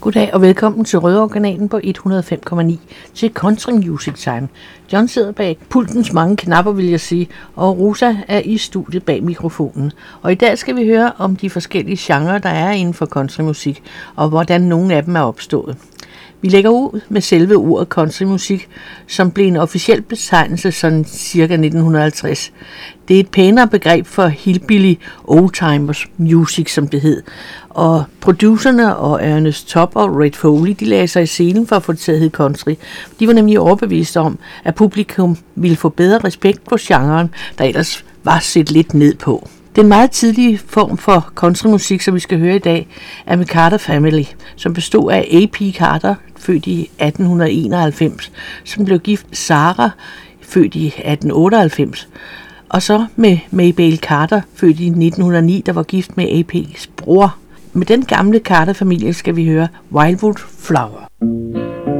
Goddag og velkommen til Rødovre-kanalen på 105,9 til Country Music Time. John sidder bag pultens mange knapper, vil jeg sige, og Rosa er i studiet bag mikrofonen. Og i dag skal vi høre om de forskellige genrer, der er inden for countrymusik, og hvordan nogle af dem er opstået. Vi lægger ud med selve ordet countrymusik, som blev en officiel betegnelse sådan ca. 1950. Det er et pænere begreb for hillbilly oldtimers music, som det hed. Og producerne og Ernest Tubb og Red Foley, de lagde sig i scenen for at få det til at hedde country. De var nemlig overbeviste om, at publikum ville få bedre respekt for genren, der ellers var set lidt ned på. Den meget tidlige form for countrymusik, som vi skal høre i dag, er med Carter Family, som bestod af A.P. Carter, født i 1891, som blev gift Sarah, født i 1898, og så med Maybelle Carter, født i 1909, der var gift med A.P.'s bror. Med den gamle Carter-familie skal vi høre Wildwood Flower.